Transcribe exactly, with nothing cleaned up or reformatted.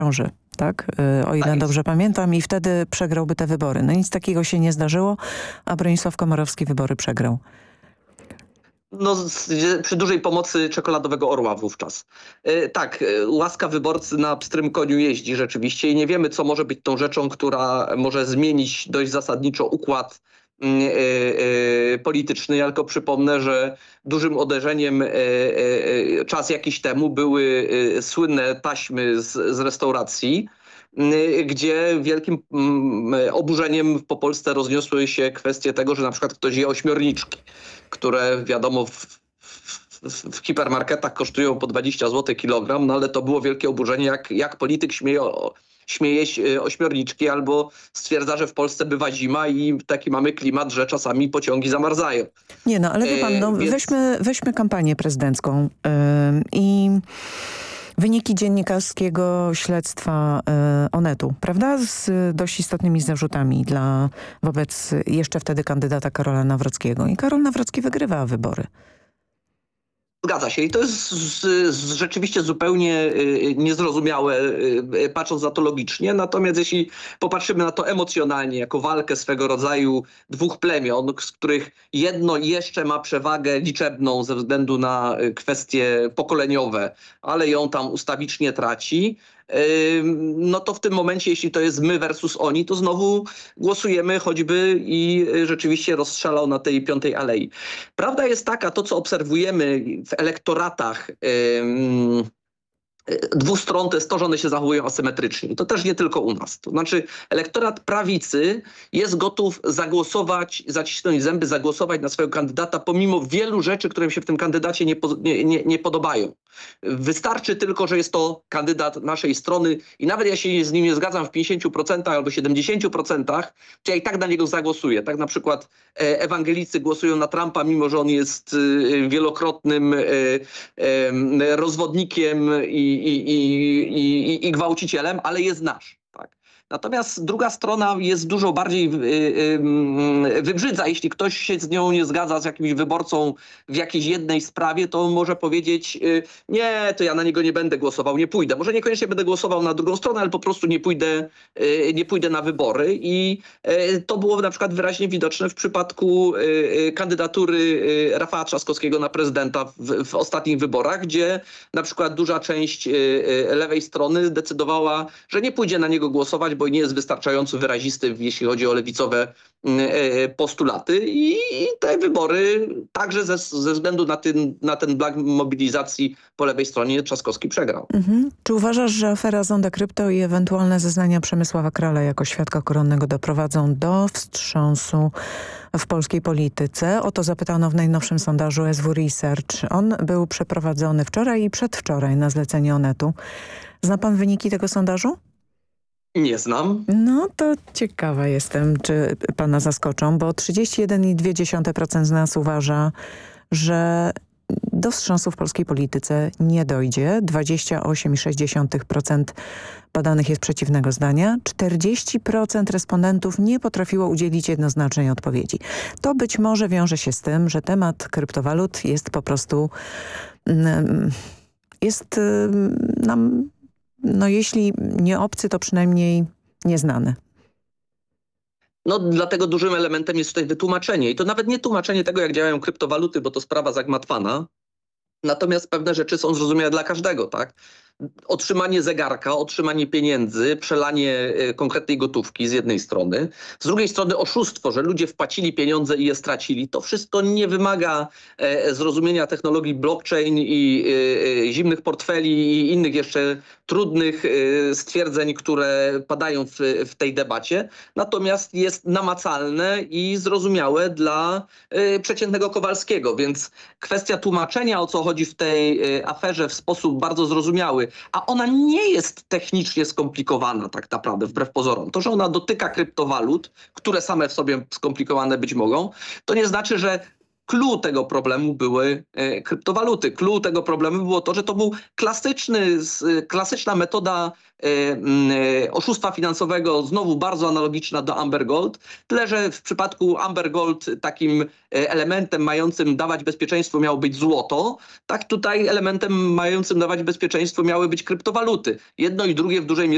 ciąży, tak? O ile Tak jest. dobrze pamiętam. I wtedy przegrałby te wybory. No nic takiego się nie zdarzyło, a Bronisław Komorowski wybory przegrał. No, z, przy dużej pomocy czekoladowego orła wówczas. E, tak, e, łaska wyborcy na pstrym koniu jeździ rzeczywiście i nie wiemy, co może być tą rzeczą, która może zmienić dość zasadniczo układ e, e, polityczny. Ja tylko przypomnę, że dużym uderzeniem e, e, czas jakiś temu były e, słynne taśmy z, z restauracji, gdzie wielkim oburzeniem po Polsce rozniosły się kwestie tego, że na przykład ktoś je ośmiorniczki, które wiadomo w, w, w hipermarketach kosztują po dwadzieścia złotych kilogram, no ale to było wielkie oburzenie, jak, jak polityk śmieje, śmieje ośmiorniczki albo stwierdza, że w Polsce bywa zima i taki mamy klimat, że czasami pociągi zamarzają. Nie no, ale wie pan, no, e, więc... weźmy, weźmy kampanię prezydencką yy, i... Wyniki dziennikarskiego śledztwa y, Onetu, prawda? Z dość istotnymi zarzutami dla wobec jeszcze wtedy kandydata Karola Nawrockiego. I Karol Nawrocki wygrywa wybory. Zgadza się i to jest z, z rzeczywiście zupełnie y, niezrozumiałe, y, patrząc na to logicznie. Natomiast jeśli popatrzymy na to emocjonalnie, jako walkę swego rodzaju dwóch plemion, z których jedno jeszcze ma przewagę liczebną ze względu na kwestie pokoleniowe, ale ją tam ustawicznie traci, no to w tym momencie, jeśli to jest my versus oni, to znowu głosujemy choćby i rzeczywiście rozstrzelał na tej piątej alei. Prawda jest taka, to co obserwujemy w elektoratach ym, dwóch stron, to jest to, że one się zachowują asymetrycznie. To też nie tylko u nas. To znaczy elektorat prawicy jest gotów zagłosować, zacisnąć zęby, zagłosować na swojego kandydata pomimo wielu rzeczy, które mi się w tym kandydacie nie, nie, nie, nie podobają. Wystarczy tylko, że jest to kandydat naszej strony i nawet ja się z nim nie zgadzam w pięćdziesięciu procentach albo siedemdziesięciu procentach, to ja i tak na niego zagłosuję. Tak na przykład ewangelicy głosują na Trumpa, mimo że on jest wielokrotnym rozwodnikiem i I, i, i, i gwałcicielem, ale jest nasz. Tak. Natomiast druga strona jest dużo bardziej wybrzydza. Jeśli ktoś się z nią nie zgadza, z jakimś wyborcą w jakiejś jednej sprawie, to może powiedzieć, nie, to ja na niego nie będę głosował, nie pójdę. Może niekoniecznie będę głosował na drugą stronę, ale po prostu nie pójdę, nie pójdę na wybory. I to było na przykład wyraźnie widoczne w przypadku kandydatury Rafała Trzaskowskiego na prezydenta w, w ostatnich wyborach, gdzie na przykład duża część lewej strony zdecydowała, że nie pójdzie na niego głosować, bo nie jest wystarczająco wyrazisty, jeśli chodzi o lewicowe postulaty i te wybory także ze, ze względu na ten, na ten brak mobilizacji po lewej stronie Trzaskowski przegrał. Mhm. Czy uważasz, że afera Zonda Krypto i ewentualne zeznania Przemysława Krala jako świadka koronnego doprowadzą do wstrząsu w polskiej polityce? O to zapytano w najnowszym sondażu S W Research. On był przeprowadzony wczoraj i przedwczoraj na zlecenie Onetu. Zna pan wyniki tego sondażu? Nie znam. No to ciekawa jestem, czy pana zaskoczą, bo trzydzieści jeden i dwie dziesiąte procent z nas uważa, że do wstrząsu w polskiej polityce nie dojdzie. dwadzieścia osiem i sześć dziesiątych procent badanych jest przeciwnego zdania. czterdzieści procent respondentów nie potrafiło udzielić jednoznacznej odpowiedzi. To być może wiąże się z tym, że temat kryptowalut jest po prostu jest nam, no jeśli nie obcy, to przynajmniej nieznany. No dlatego dużym elementem jest tutaj wytłumaczenie. I to nawet nie tłumaczenie tego, jak działają kryptowaluty, bo to sprawa zagmatwana. Natomiast pewne rzeczy są zrozumiałe dla każdego, tak? Otrzymanie zegarka, otrzymanie pieniędzy, przelanie konkretnej gotówki z jednej strony. Z drugiej strony oszustwo, że ludzie wpłacili pieniądze i je stracili. To wszystko nie wymaga e, zrozumienia technologii blockchain i e, zimnych portfeli i innych jeszcze trudnych e, stwierdzeń, które padają w, w tej debacie. Natomiast jest namacalne i zrozumiałe dla e, przeciętnego Kowalskiego. Więc kwestia tłumaczenia, o co chodzi w tej e, aferze w sposób bardzo zrozumiały, a ona nie jest technicznie skomplikowana tak naprawdę, wbrew pozorom. To, że ona dotyka kryptowalut, które same w sobie skomplikowane być mogą, to nie znaczy, że Clou tego problemu były e, kryptowaluty. Clou tego problemu było to, że to był klasyczny, z, klasyczna metoda e, e, oszustwa finansowego, znowu bardzo analogiczna do Amber Gold. Tyle, że w przypadku Amber Gold takim elementem mającym dawać bezpieczeństwo miało być złoto. Tak tutaj elementem mającym dawać bezpieczeństwo miały być kryptowaluty. Jedno i drugie w dużej mierze